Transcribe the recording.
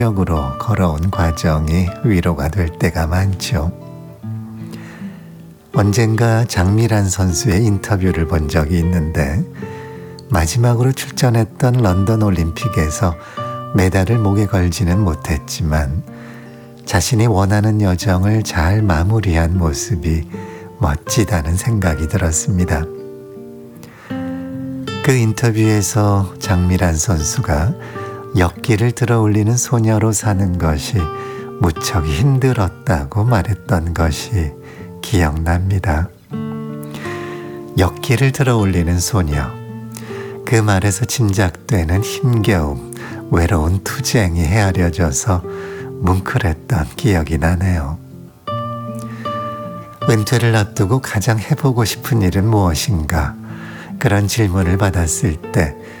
력으로 걸어온 과정이 위로가 될 때가 많죠. 언젠가 장미란 선수의 인터뷰를 본 적이 있는데 마지막으로 출전했던 런던 올림픽에서 메달을 목에 걸지는 못했지만 자신이 원하는 여정을 잘 마무리한 모습이 멋지다는 생각이 들었습니다. 그 인터뷰에서 장미란 선수가 역기를 들어올리는 소녀로 사는 것이 무척 힘들었다고 말했던 것이 기억납니다. 역기를 들어올리는 소녀, 그 말에서 짐작되는 힘겨움, 외로운 투쟁이 헤아려져서 뭉클했던 기억이 나네요. 은퇴를 앞두고 가장 해보고 싶은 일은 무엇인가? 그런 질문을 받았을 때